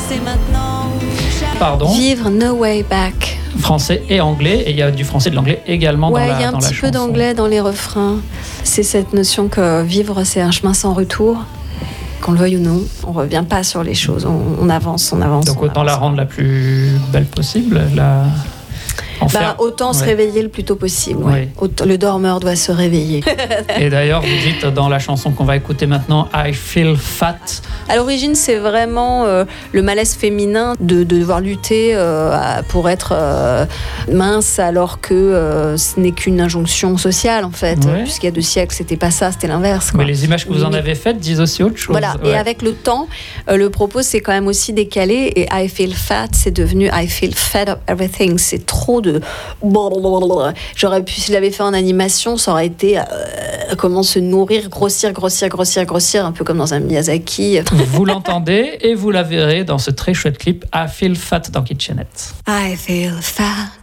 c'est maintenant. Pardon. Vivre No Way Back. Français et anglais, et il y a du français et de l'anglais également dans la chanson. Ouais, il y a un petit peu d'anglais dans les refrains. C'est cette notion que vivre, c'est un chemin sans retour. Qu'on le veuille ou non, on ne revient pas sur les choses, on avance. Donc autant la rendre la plus belle possible, autant se réveiller le plus tôt possible. Ouais. Le dormeur doit se réveiller. Et d'ailleurs, vous dites dans la chanson qu'on va écouter maintenant, I feel fat. À l'origine, c'est vraiment le malaise féminin de devoir lutter pour être mince, alors que ce n'est qu'une injonction sociale, en fait. Ouais. Puisqu'il y a 2 siècles, c'était pas ça, c'était l'inverse. Mais les images que vous en avez faites disent aussi autre chose. Voilà, ouais. Et avec le temps, le propos s'est quand même aussi décalé. Et I feel fat, c'est devenu I feel fed up everything. C'est trop de... J'aurais pu, si je l'avais fait en animation, ça aurait été comment se nourrir, grossir, un peu comme dans un Miyazaki. Vous l'entendez et vous la verrez dans ce très chouette clip I Feel Fat dans Kitchenette. I feel fat.